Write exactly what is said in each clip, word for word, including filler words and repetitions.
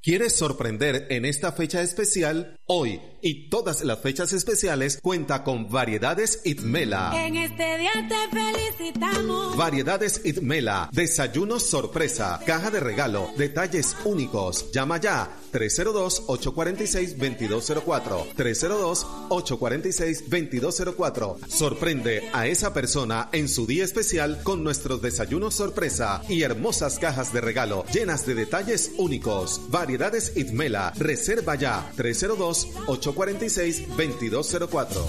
¿Quieres sorprender en esta fecha especial? Hoy y todas las fechas especiales cuenta con Variedades Itmela. En este día te felicitamos. Variedades Itmela, desayunos sorpresa, caja de regalo, detalles únicos. Llama ya tres cero dos, ocho cuatro seis, dos dos cero cuatro, tres cero dos, ocho cuatro seis, dos dos cero cuatro. Sorprende a esa persona en su día especial con nuestros desayunos sorpresa y hermosas cajas de regalo llenas de detalles únicos. Variedades Itmela, reserva ya tres cero dos, ocho cuatro seis, dos dos cero cuatro.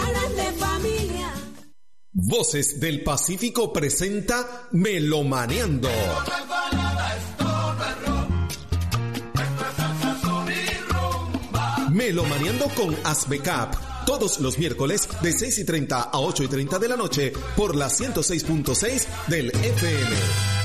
Voces del Pacífico presenta Melomaneando. Melomaneando con Asbecap, todos los miércoles de seis y treinta a ocho y treinta de la noche por la ciento seis punto seis del F M.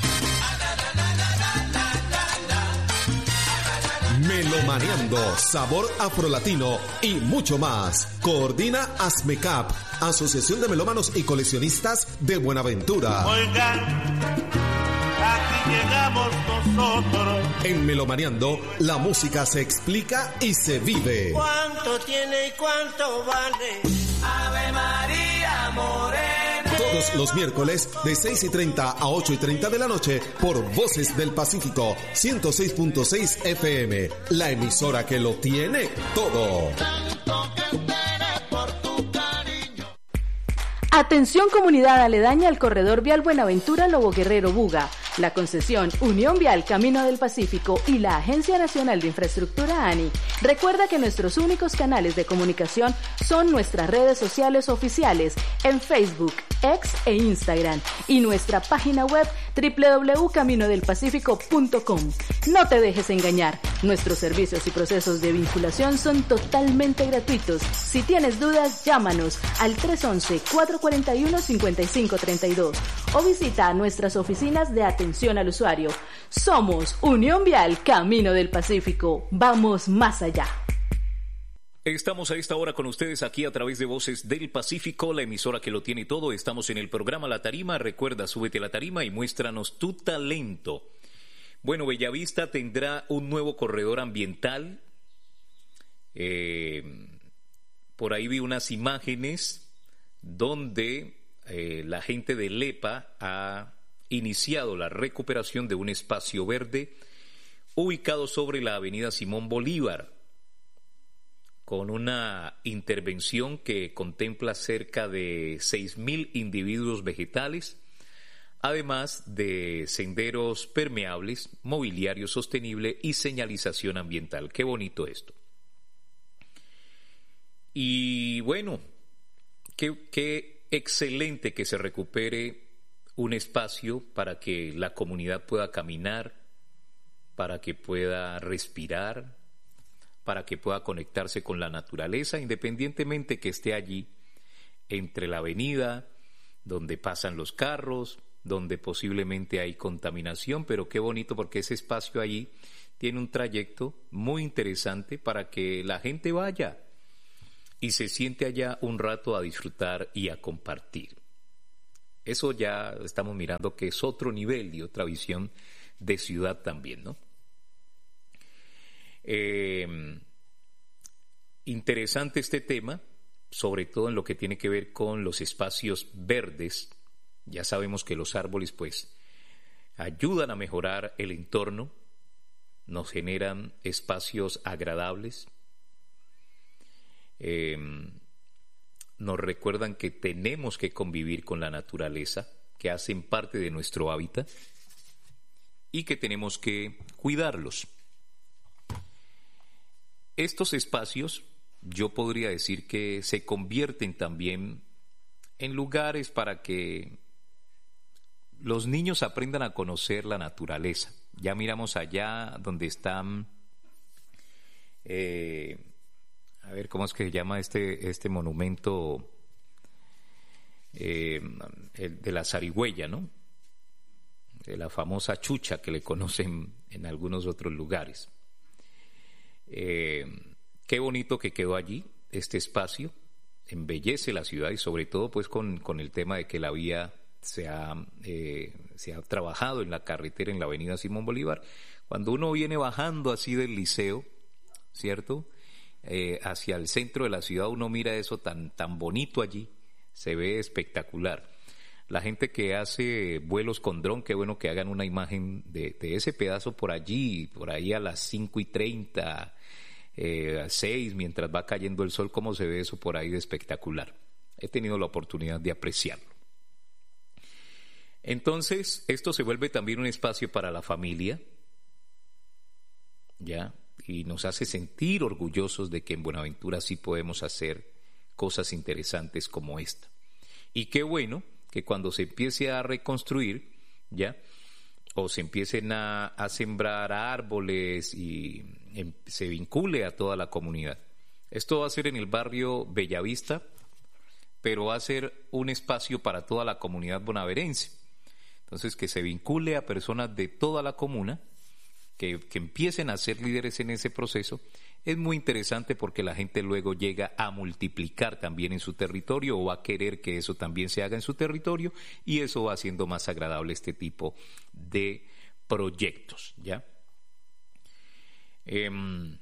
Melomaneando, sabor afrolatino y mucho más. Coordina Asmecap, Asociación de Melómanos y Coleccionistas de Buenaventura. Oigan, aquí llegamos nosotros. En Melomaneando, la música se explica y se vive. ¿Cuánto tiene y cuánto vale? Ave María Morena. Todos los miércoles de seis y treinta a ocho y treinta de la noche por Voces del Pacífico ciento seis punto seis F M, la emisora que lo tiene todo. Atención comunidad aledaña al corredor vial Buenaventura Lobo Guerrero Buga. La concesión Unión Vial Camino del Pacífico y la Agencia Nacional de Infraestructura A N I. Recuerda que nuestros únicos canales de comunicación son nuestras redes sociales oficiales en Facebook, X e Instagram y nuestra página web doble u doble u doble u punto camino del pacífico punto com. No te dejes engañar, nuestros servicios y procesos de vinculación son totalmente gratuitos. Si tienes dudas, llámanos al tres once, cuatro cuarenta y uno, cincuenta y cinco treinta y dos o visita nuestras oficinas de atención al usuario. Somos Unión Vial Camino del Pacífico. Vamos más allá. Estamos a esta hora con ustedes aquí a través de Voces del Pacífico, la emisora que lo tiene todo. Estamos en el programa La Tarima. Recuerda, súbete a la tarima y muéstranos tu talento. Bueno, Bellavista tendrá un nuevo corredor ambiental. Eh, por ahí vi unas imágenes donde eh, la gente de LEPA ha iniciado la recuperación de un espacio verde ubicado sobre la avenida Simón Bolívar, con una intervención que contempla cerca de seis mil individuos vegetales, además de senderos permeables, mobiliario sostenible y señalización ambiental. Qué bonito esto. Y bueno, qué, qué excelente que se recupere un espacio para que la comunidad pueda caminar, para que pueda respirar, para que pueda conectarse con la naturaleza, independientemente que esté allí entre la avenida, donde pasan los carros, donde posiblemente hay contaminación, pero qué bonito porque ese espacio allí tiene un trayecto muy interesante para que la gente vaya y se siente allá un rato a disfrutar y a compartir. Eso ya estamos mirando que es otro nivel y otra visión de ciudad también, ¿no? Eh, interesante este tema, sobre todo en lo que tiene que ver con los espacios verdes. Ya sabemos que los árboles pues ayudan a mejorar el entorno, nos generan espacios agradables, eh, nos recuerdan que tenemos que convivir con la naturaleza, que hacen parte de nuestro hábitat y que tenemos que cuidarlos. Estos espacios, yo podría decir que se convierten también en lugares para que los niños aprendan a conocer la naturaleza. Ya miramos allá donde están, eh, a ver cómo es que se llama este, este monumento eh, el de la zarigüeya, ¿no? De la famosa chucha que le conocen en algunos otros lugares. Eh, qué bonito que quedó allí este espacio, embellece la ciudad y sobre todo pues con, con el tema de que la vía se ha, eh, se ha trabajado en la carretera en la avenida Simón Bolívar. Cuando uno viene bajando así del liceo, ¿cierto?, eh, hacia el centro de la ciudad, uno mira eso tan, tan bonito allí, se ve espectacular. La gente que hace vuelos con dron, qué bueno que hagan una imagen de, de ese pedazo por allí, por ahí a las cinco y treinta, eh, a seis, mientras va cayendo el sol, cómo se ve eso por ahí de espectacular. He tenido la oportunidad de apreciarlo. Entonces, esto se vuelve también un espacio para la familia, ¿ya? Y nos hace sentir orgullosos de que en Buenaventura sí podemos hacer cosas interesantes como esta. Y qué bueno que cuando se empiece a reconstruir, ¿ya?, o se empiecen a, a sembrar árboles y em, se vincule a toda la comunidad. Esto va a ser en el barrio Bellavista, pero va a ser un espacio para toda la comunidad bonaverense. Entonces, que se vincule a personas de toda la comuna, que, que empiecen a ser líderes en ese proceso, es muy interesante porque la gente luego llega a multiplicar también en su territorio o va a querer que eso también se haga en su territorio y eso va haciendo más agradable este tipo de proyectos, ¿ya? Eh,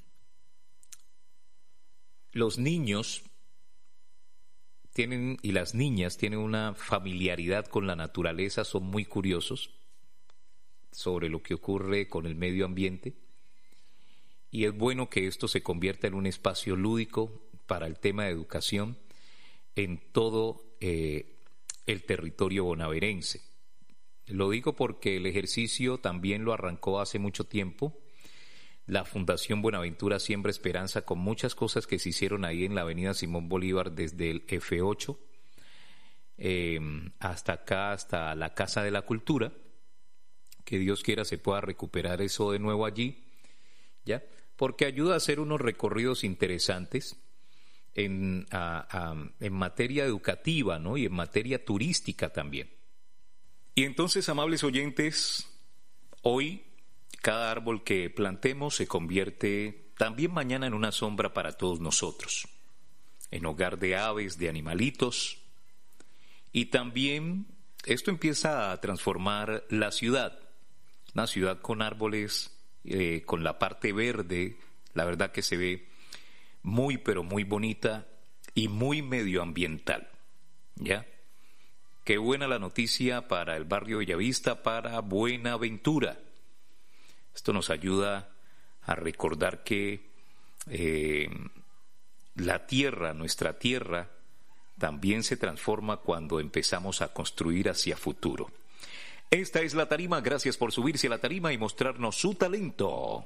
los niños tienen y las niñas tienen una familiaridad con la naturaleza, son muy curiosos sobre lo que ocurre con el medio ambiente. Y es bueno que esto se convierta en un espacio lúdico para el tema de educación en todo eh, el territorio bonaverense. Lo digo porque el ejercicio también lo arrancó hace mucho tiempo la Fundación Buenaventura Siembra Esperanza, con muchas cosas que se hicieron ahí en la avenida Simón Bolívar, desde el F ocho eh, hasta acá, hasta la Casa de la Cultura. Que Dios quiera se pueda recuperar eso de nuevo allí, ¿ya? Porque ayuda a hacer unos recorridos interesantes en, a, a, en materia educativa, ¿no? Y en materia turística también. Y entonces, amables oyentes, hoy cada árbol que plantemos se convierte también mañana en una sombra para todos nosotros, en hogar de aves, de animalitos, y también esto empieza a transformar la ciudad, una ciudad con árboles, Eh, con la parte verde, la verdad que se ve muy pero muy bonita y muy medioambiental, ¿ya? Qué buena la noticia para el barrio Bellavista, para Buenaventura. Esto nos ayuda a recordar que eh, la tierra, nuestra tierra, también se transforma cuando empezamos a construir hacia futuro. Esta es La Tarima, gracias por subirse a la tarima y mostrarnos su talento.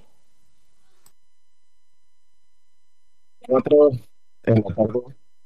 Cuatro en la tarde.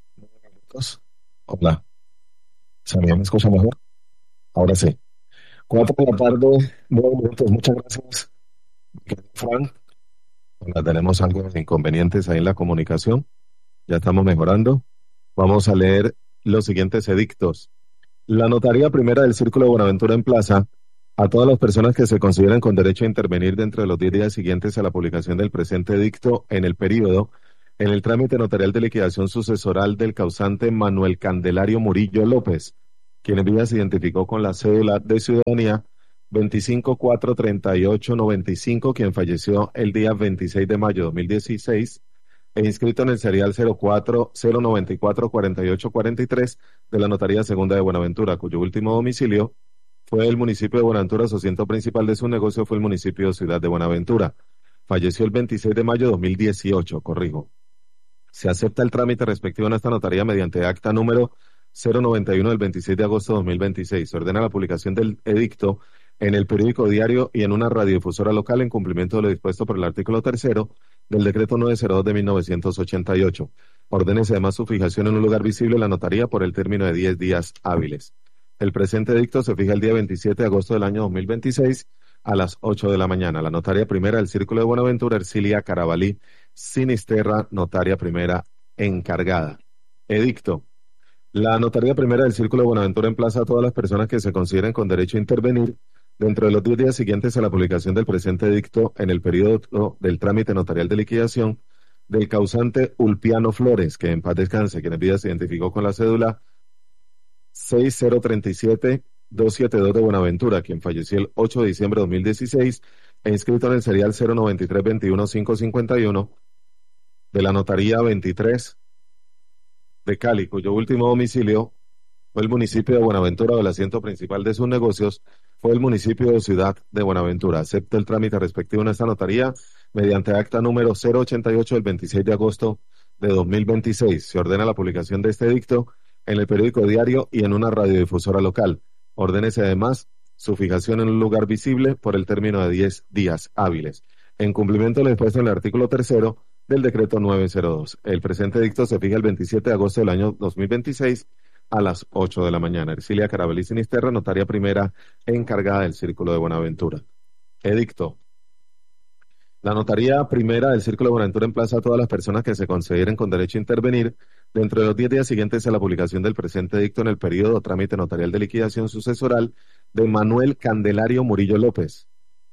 Hola. ¿Se me escucha mejor? Ahora sí. Cuatro de la tarde, nueve minutos. Muchas gracias, Frank. Tenemos algo de inconvenientes ahí en la comunicación. Ya estamos mejorando. Vamos a leer los siguientes edictos. La Notaría Primera del Círculo de Buenaventura emplaza a todas las personas que se consideren con derecho a intervenir dentro de los diez días siguientes a la publicación del presente edicto en el período en el trámite notarial de liquidación sucesoral del causante Manuel Candelario Murillo López, quien en vida se identificó con la cédula de ciudadanía veinticinco cuatro treinta y ocho noventa y cinco, quien falleció el día veintiséis de mayo de dos mil dieciséis, e inscrito en el serial cero cuatro cero noventa y cuatro cuarenta y ocho cuarenta y tres de la Notaría Segunda de Buenaventura, cuyo último domicilio fue el municipio de Buenaventura. Su asiento principal de su negocio fue el municipio de Ciudad de Buenaventura. Falleció el veintiséis de mayo de dos mil dieciocho, corrijo. Se acepta el trámite respectivo en esta notaría mediante acta número cero noventa y uno del veintiséis de agosto de dos mil veintiséis. Se ordena la publicación del edicto en el periódico diario y en una radiodifusora local en cumplimiento de lo dispuesto por el artículo tercero del decreto novecientos dos de mil novecientos ochenta y ocho. Ordénese además su fijación en un lugar visible en la notaría por el término de diez días hábiles. El presente edicto se fija el día veintisiete de agosto del año dos mil veintiséis a las ocho de la mañana. La Notaría Primera del Círculo de Buenaventura, Ercilia Carabalí Sinisterra, Notaria Primera encargada. Edicto. La Notaría Primera del Círculo de Buenaventura emplaza a todas las personas que se consideren con derecho a intervenir dentro de los diez días siguientes a la publicación del presente edicto en el periodo del trámite notarial de liquidación del causante Ulpiano Flores, que en paz descanse, quien en vida se identificó con la cédula seis cero treinta y siete doscientos setenta y dos de Buenaventura, quien falleció el ocho de diciembre de dos mil dieciséis, e inscrito en el serial cero noventa y tres veintiuno quinientos cincuenta y uno de la notaría veintitrés de Cali, cuyo último domicilio fue el municipio de Buenaventura, o el asiento principal de sus negocios fue el municipio de Ciudad de Buenaventura. Acepta el trámite respectivo en esta notaría mediante acta número cero ochenta y ocho del veintiséis de agosto de dos mil veintiséis. Se ordena la publicación de este edicto en el periódico diario y en una radiodifusora local. Ordénese además su fijación en un lugar visible por el término de diez días hábiles, en cumplimiento de lo dispuesto en el artículo tercero del decreto novecientos dos. El presente edicto se fija el veintisiete de agosto del año dos mil veintiséis a las ocho de la mañana. Ercilia Carabalí Sinisterra, notaria primera encargada del Círculo de Buenaventura. Edicto. La notaría primera del Círculo de Buenaventura emplaza a todas las personas que se consideren con derecho a intervenir dentro de los diez días siguientes a la publicación del presente edicto en el periodo o trámite notarial de liquidación sucesoral de Manuel Candelario Murillo López.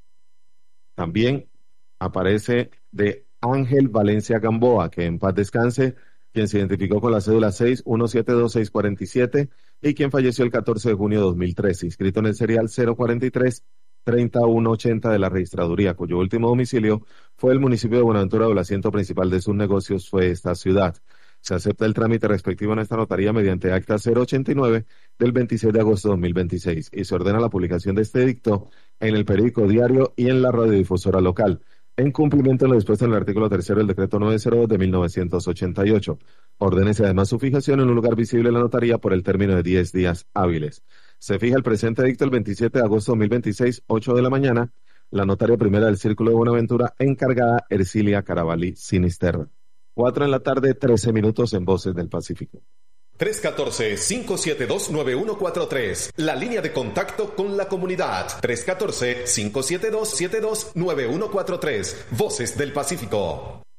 También aparece de Ángel Valencia Gamboa, que en paz descanse, quien se identificó con la cédula seis uno siete dos seis cuatro siete y quien falleció el catorce de junio de dos mil trece, inscrito en el serial cero cuarenta y tres treinta y uno ochenta de la registraduría, cuyo último domicilio fue el municipio de Buenaventura, o el asiento principal de sus negocios fue esta ciudad. Se acepta el trámite respectivo en esta notaría mediante acta cero ochenta y nueve del veintiséis de agosto de dos mil veintiséis y se ordena la publicación de este edicto en el periódico diario y en la radiodifusora local, en cumplimiento de lo dispuesto en el artículo tercero del decreto novecientos dos de mil novecientos ochenta y ocho. Ordénese además su fijación en un lugar visible en la notaría por el término de diez días hábiles. Se fija el presente edicto el veintisiete de agosto de dos mil veintiséis, ocho de la mañana, la notaria primera del Círculo de Buenaventura, encargada Ercilia Carabalí Sinisterra. Cuatro en la tarde, trece minutos en Voces del Pacífico. tres uno cuatro, cinco siete dos, nueve uno cuatro tres. La línea de contacto con la comunidad. tres uno cuatro, cinco siete dos, siete dos nueve uno cuatro tres. Voces del Pacífico.